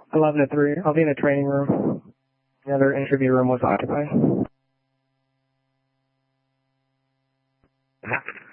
11 to 3. I'll be in the training room. The other interview room was occupied.